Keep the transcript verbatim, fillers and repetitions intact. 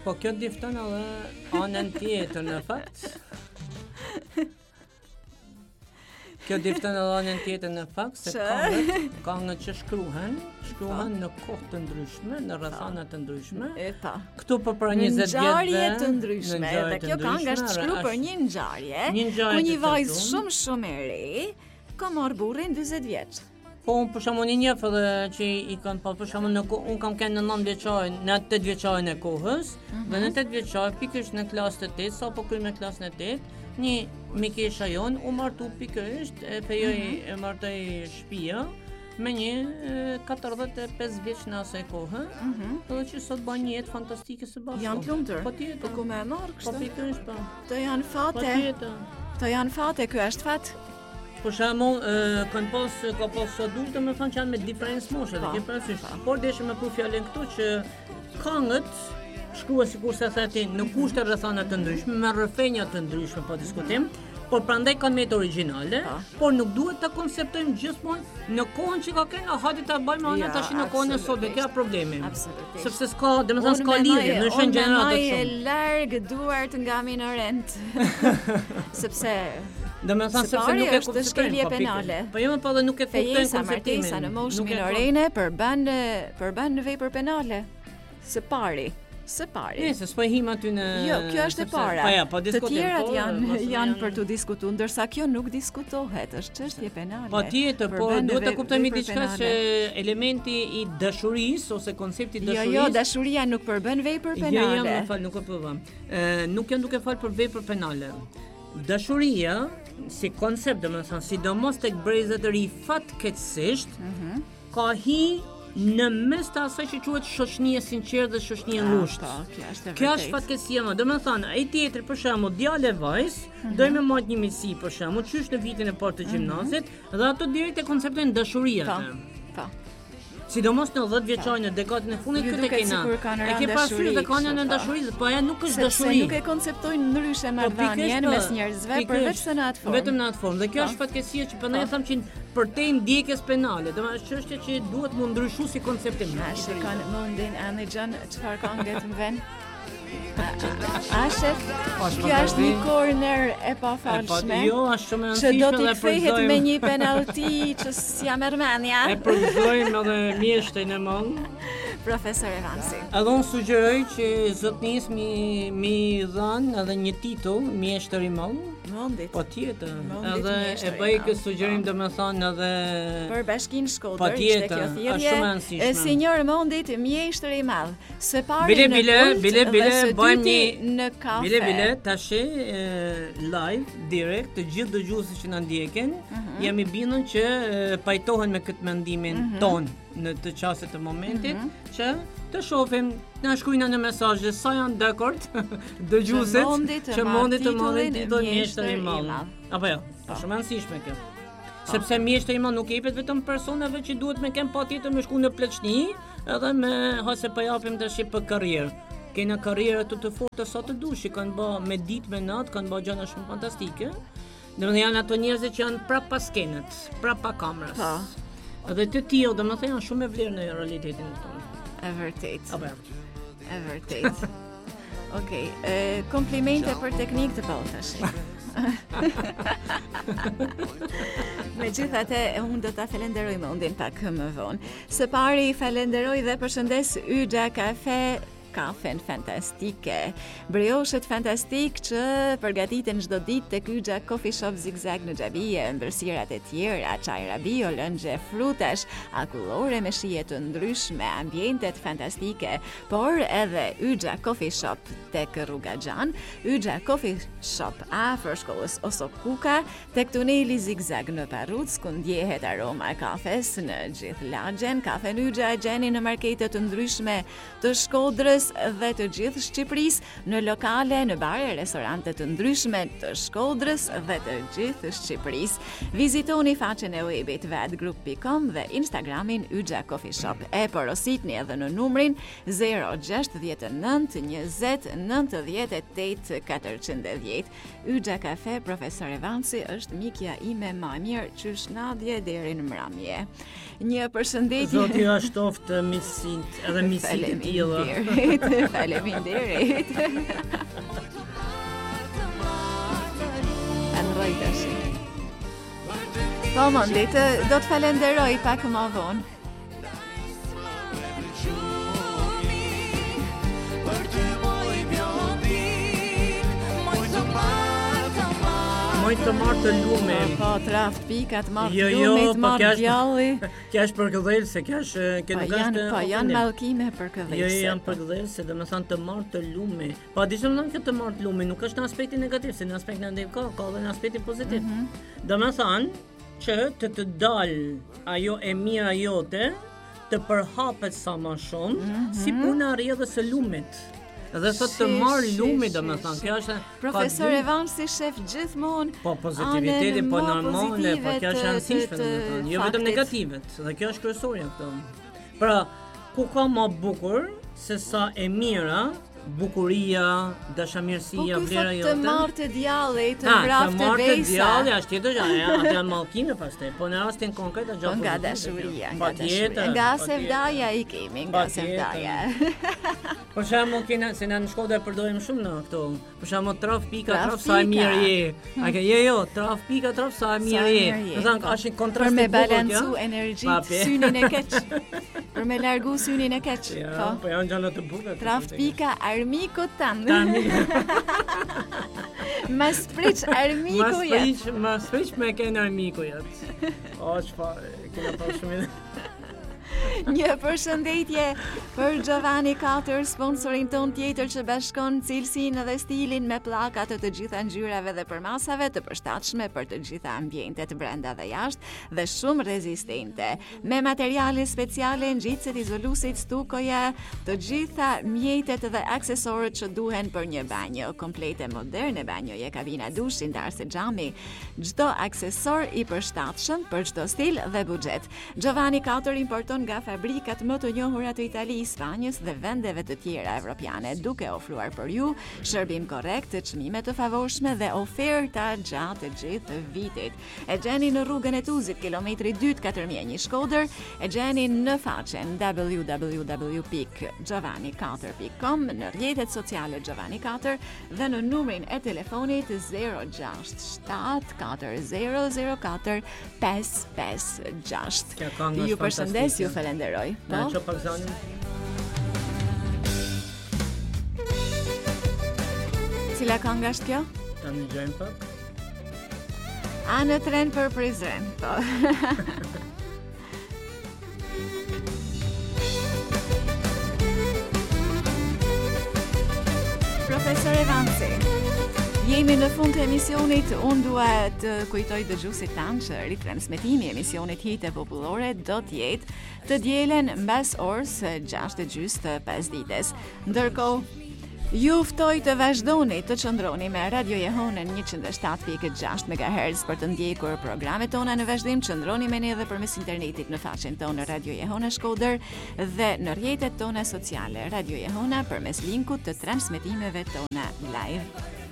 Po kjo difton edhe anën tjetër në fakt. Kjo difton edhe anën tjetër në fakt se këngët, këngët që shkruhen, shkruhen në kohë të ndryshme, në rrethana të ndryshme. Eta. Këtu po për njëzet vjet ngjarje të ndryshme. Dhe kjo këngë është shkruar për një ngjarje, ku një vajzë shumë shumë e re ka marrë burrin dyzet vjeç. Po unë për shembull një njeh edhe që i kanë pa për shembull në unë kam kanë në nëntë vjeçarin, në tetë vjeçarin e kohës, dhe në tetë vjeçar pikërisht në klasën e tetë, sapo kryer me klasën e tetë, një mikesha jon u martu pikërisht e fejoi e martoi shtëpia me një katërdhjetë e pesë vjeç në asaj kohë, edhe që sot bën një jetë fantastike së bashku. Janë të lumtur. Po tjetër. Po ku më e marr kështu? Po pikërisht po. Të janë fate. Po tjetër. Të janë fate, ky është fat. Për shembull, kanë pas ka pas adultë më thonë që janë me diferencë moshe, dhe ke parasysh. Por desha me pu fjalën këtu që këngët shkruan sikur se thati në kushte rrethana të ndryshme, me rrëfenja të ndryshme pa diskutim, por prandaj kanë metë origjinale, por nuk duhet ta konceptojmë gjithmonë në kohën që ka kënë, hajde ta bëjmë anë tash në kohën e sotme, kjo është problemi. Absolutisht. Sepse s'ka, domethënë s'ka lidhje, në shën gjenerata shumë. Unë larg duart nga minorent. Sepse Do me thënë sepse nuk e kuptoj shkelje penale. Po jo, po edhe nuk e kuptoj konceptimin. Martesa në moshë minorene përbën përbën në vepër penale. Së pari. Së pari. Nëse s'po him aty në Jo, kjo është e para. Po ja, po të diskutojmë. tjerat janë janë për të diskutuar, ndërsa kjo nuk diskutohet, është çështje penale. Po tjetër, por duhet të kuptojmë diçka që elementi i dashurisë ose koncepti i dashurisë. Jo, jo, dashuria nuk përbën vepër penale. Jo, jo, më fal, nuk e provoj. Ë, nuk jam duke fal për vepër penale. Dashuria si koncept, domethënë, sidomos tek brezat e ri fatkeqësisht, mm-hmm. ka hi në mes të asaj që quhet shoqënia sinqertë dhe shoqënia ngushtë. Kjo është fatkeqësia më. Domethënë, ai tjetri për shembull, djalë vajzë, mm-hmm. do të marrë një miqësi për shembull, qysh në vitin e parë të gjimnazit, mm-hmm. dhe ato direkt e konceptojnë dashuria atë. Po. Sidomos në dhjetë vjeçar në dekadën e fundit këtë e kena. E ke parasysh dhe kanë në dashurisë, po ajo nuk është dashuri. Sepse nuk e konceptojnë ndryshe marrëdhënien mes njerëzve përveç se në atë formë. Vetëm në atë formë. Dhe kjo është fatkeqësia që prandaj them që përtej ndjekjes penale, domethënë është çështje që duhet mu ndryshu si konceptim. A shikon mundin Anexhan çfarë kanë të vën? A shef, kjo është një corner e pafalshme. Jo, është shumë e që rëndësishme do t'i kthehet me një penalti që s'ja merr mendja. E përzojmë edhe mjeshtin e madh. Profesor Evansi. Edhe unë sugjeroj që zotnis mi mi dhan edhe një titull, mjeshtër i madh. Mondit. Po tjetër. Edhe e bëj këtë sugjerim domethënë edhe për Bashkinë Shkodër. Po tjetër. Është shumë e rëndësishme. Sinjor Mondit, mjeshtër i madh. Së pari bile bile bile bile bëjmë një në kafe. Bile bile tash live direkt të gjithë dëgjuesit që na ndjekin, uh-huh. jam i bindur që pajtohen me këtë mendimin uh-huh. ton në të çastet të momentit uh-huh. që të shohim, na shkruajnë në mesazhe sa janë dakord dëgjuesit që mundi të marrin titull mjeshtër i madh. Apo jo, është shumë e rëndësishme kjo. Sepse mjeshtri i madh nuk jepet vetëm personave që duhet me kem patjetër me shku në pleçni, edhe me hase po japim tash për karrierë. Kena karriera të të fortë sa të dush, që kanë bë me ditë me natë, kanë bë gjëra shumë fantastike. Domethënë janë ato njerëz që janë prapë pas skenët, prapë pa kamerës. Po. Edhe të tillë, domethënë janë shumë e vlerë në realitetin tonë. E vërtet. Apo. E vërtet. Okej, okay. komplimente Ciao. Për teknikë të pautash. Megjithatë, unë do ta falenderoj Mondin pak më vonë. Së pari falenderoj dhe përshëndes Yxha Kafe, kafen fantastike, brioshet fantastik që përgatiten çdo ditë tek Yxha Coffee Shop Zigzag në Xhabie, ëmbëlsirat e tjera, çajra bio, lëngje frutash, akullore me shije të ndryshme, ambientet fantastike, por edhe Yxha Coffee Shop tek rruga Xhan, Yxha Coffee Shop afër shkollës Osokuka, tek tuneli Zigzag në Parruc, ku ndjehet aroma e kafes në gjithë lagjen. Kafe Yxha e gjeni në markete të ndryshme të Shkodrës dhe të gjithë Shqipërisë, në lokale, në bare, restorante të ndryshme të Shkodrës dhe të gjithë Shqipërisë. Vizitoni faqen e webit vadgroup dot com dhe Instagramin Yxha Coffee Shop. E porositni edhe në numrin zero gjasht nëntë njëzet nëntëdhjetë e tetë katërqind e dhjetë. Yxha Kafe, profesor Evansi, është mikja ime më e mirë qysh nadje deri në mramje. Një përshëndetje. Zoti ja shtoft miqsinë edhe miqsitë të tilla. Faleminderit, faleminderit. Androj tash. Po Mondi, të do të falenderoj pak më vonë. Moj të marrë të lume. Po, traft pikat, marrë Jo, të jo, lume, të po marrë kja është- djalli. Kja është për këdhelse, kja është Po janë, po janë mallkime për këdhelse. Jo, janë për këdhelse, dhe me thanë të marrë të lume. Po, di që më thanë këtë të marrë të lume, nuk është në aspektin negativ, se në aspekt negativ ka, ka dhe në aspektin pozitiv. Dhe me thanë që të të dalë ajo e mira jote, të përhapet sa më shumë, si puna rrjedhës së lumit. Dhe thot të Shi, marrë shi, lumi, shi, do me thanë, shi. kjo është... Profesor ka dy- Evan si shef gjithmonë. Po pozitiviteti, anën po më normale, po pozitive kjo është të- rëndësishme, të- domethënë, jo vetëm faktit. negativet, dhe kjo është kryesorja këto. Pra, ku ka më bukur se sa e mira, bukuria, dashamirësia, Po ky vlera thot të jote. marrë të djalli, të Ha, vrap të të marrë të vejsa. djalli, është tjetër gjë, ja, atë janë mallkime pastaj, po në rastin konkret është Po gjë nga pozitive, dashuria, kjo. nga Patjetër, dashuria. Nga patjetër. sevdaja i kemi, nga Patjetër. sevdaja. Për shembull, kena se na në Shkodër e përdorim shumë në këto. Për shembull, traf pika, Traf traf sa e pika. mirë je. A ke jo jo, traf pika, traf sa e mirë je. mirë je, Do thënë po. ka një Për kontrast me i bukur, balancu kjo. energjitë, Papi. synin e keq. Për me largu synin e keq. Ja, Po. po janë gjalla të bukura. Traft pika armikut tanë. Tani, Ma spriç armiku mas jetë. friq, mas friq me kenë armiku jetë. O, çfarë, kena pa shumë. Një përshëndetje për Giovanni katër, sponsorin ton tjetër që bashkon cilësinë dhe stilin me pllaka të të gjitha ngjyrave dhe përmasave të përshtatshme për të gjitha ambientet brenda dhe jashtë dhe shumë rezistente. Me materiale speciale, ngjitësit, izolusit, stukoja, të gjitha mjetet dhe aksesorët që duhen për një banjo komplete moderne, banjoje, kabina dushi, ndarse xhami, çdo aksesor i përshtatshëm për çdo stil dhe buxhet. Giovanni katër importon nga fabrikat më të njohura të Itali, Spanjës dhe vendeve të tjera evropiane, duke ofruar për ju shërbim korrekt, çmime të favorshme dhe oferta gjatë të gjithë vitit. E gjeni në rrugën e Tuzit, kilometri dy katër mijë një Shkodër, e gjeni në faqen w w w pikë giovanni katër pikë com, në rrjetet sociale Giovanni katër dhe në numrin e telefonit zero gjashtë shtatë katër zero zero katër pesë pesë gjashtë. Kjo këngë është Ju përshëndes, fantastike. ju falenderoj. Na Po? ço pak zonin. Cila këngë është kjo? Ta dëgjojmë pak. A në tren për Prizren. Po. Profesor Evanci, jemi në fund të emisionit. Unë dua të kujtoj dëgjuesit tanë që ritransmetimi i emisionit Hite Popullore do të jetë të dielen mbas orës gjashtë e gjys të pasdites. Ndërkohë, ju ftoj të vazhdoni të qëndroni me Radio Jehonën njëqind e shtatë pikë gjashtë megahertz për të ndjekur programet tona në vazhdim. Qëndroni me ne edhe përmes internetit në faqen tonë Radio Jehona Shkodër dhe në rrjetet tona sociale Radio Jehona përmes linkut të transmetimeve tona live.